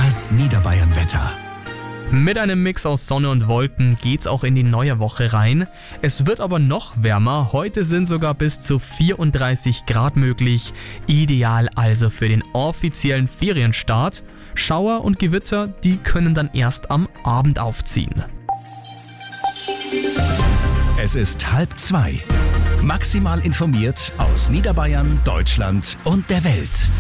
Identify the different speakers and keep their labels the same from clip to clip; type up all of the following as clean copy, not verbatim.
Speaker 1: Das Niederbayern-Wetter.
Speaker 2: Mit einem Mix aus Sonne und Wolken geht's auch in die neue Woche rein. Es wird aber noch wärmer. Heute sind sogar bis zu 34 Grad möglich. Ideal also für den offiziellen Ferienstart. Schauer und Gewitter, die können dann erst am Abend aufziehen.
Speaker 1: Es ist 1:30. Maximal informiert aus Niederbayern, Deutschland und der Welt.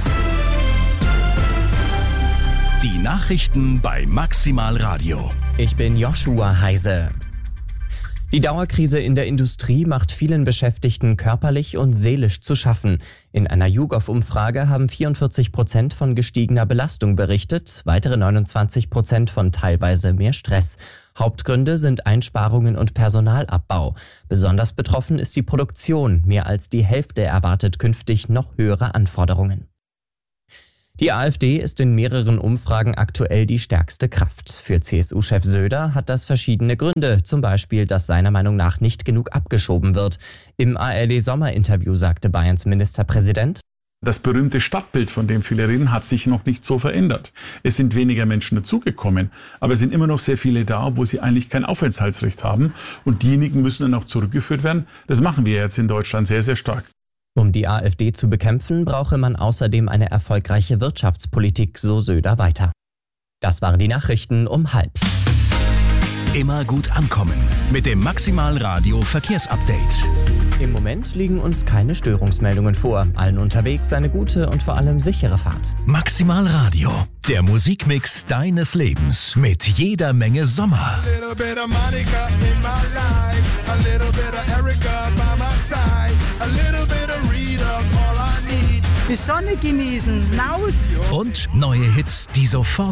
Speaker 1: Die Nachrichten bei Maximal Radio.
Speaker 3: Ich bin Joshua Heise. Die Dauerkrise in der Industrie macht vielen Beschäftigten körperlich und seelisch zu schaffen. In einer YouGov-Umfrage haben 44% von gestiegener Belastung berichtet, weitere 29% von teilweise mehr Stress. Hauptgründe sind Einsparungen und Personalabbau. Besonders betroffen ist die Produktion. Mehr als die Hälfte erwartet künftig noch höhere Anforderungen. Die AfD ist in mehreren Umfragen aktuell die stärkste Kraft. Für CSU-Chef Söder hat das verschiedene Gründe, zum Beispiel, dass seiner Meinung nach nicht genug abgeschoben wird. Im ARD-Sommerinterview sagte Bayerns Ministerpräsident:
Speaker 4: Das berühmte Stadtbild, von dem viele reden, hat sich noch nicht so verändert. Es sind weniger Menschen dazugekommen, aber es sind immer noch sehr viele da, wo sie eigentlich kein Aufenthaltsrecht haben. Und diejenigen müssen dann auch zurückgeführt werden. Das machen wir jetzt in Deutschland sehr, sehr stark.
Speaker 3: Um die AfD zu bekämpfen, brauche man außerdem eine erfolgreiche Wirtschaftspolitik, so Söder weiter. Das waren die Nachrichten um 1:30.
Speaker 1: Immer gut ankommen mit dem Maximal Radio Verkehrsupdate.
Speaker 3: Im Moment liegen uns keine Störungsmeldungen vor. Allen unterwegs eine gute und vor allem sichere Fahrt.
Speaker 1: Maximal Radio, der Musikmix deines Lebens mit jeder Menge Sommer.
Speaker 5: Die Sonne genießen, raus!
Speaker 1: Und neue Hits, die sofort